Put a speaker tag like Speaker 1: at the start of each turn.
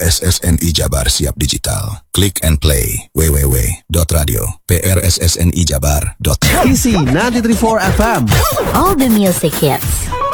Speaker 1: PRSSNI Jabar Siap Digital. Click and play www.radio.prssnijabar.com.
Speaker 2: Isi 93.4 FM.
Speaker 3: All the music hits.